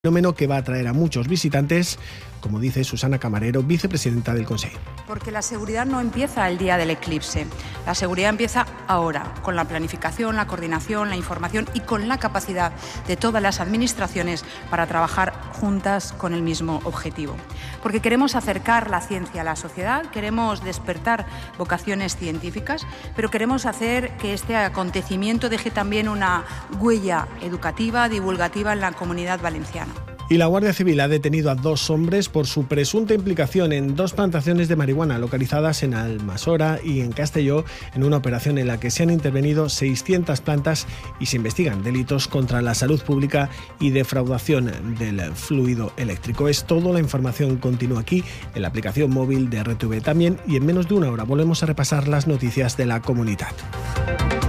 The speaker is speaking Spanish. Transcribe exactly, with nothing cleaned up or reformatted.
fenómeno que va a atraer a muchos visitantes, como dice Susana Camarero, vicepresidenta del Consejo. Porque la seguridad no empieza el día del eclipse, la seguridad empieza ahora, con la planificación, la coordinación, la información y con la capacidad de todas las administraciones para trabajar juntas con el mismo objetivo. Porque queremos acercar la ciencia a la sociedad, queremos despertar vocaciones científicas, pero queremos hacer que este acontecimiento deje también una huella educativa, divulgativa en la comunidad valenciana. Y la Guardia Civil ha detenido a dos hombres por su presunta implicación en dos plantaciones de marihuana localizadas en Almasora y en Castelló, en una operación en la que se han intervenido seiscientas plantas y se investigan delitos contra la salud pública y defraudación del fluido eléctrico. Es todo, la información continúa aquí en la aplicación móvil de R T V también, y en menos de una hora volvemos a repasar las noticias de la comunidad.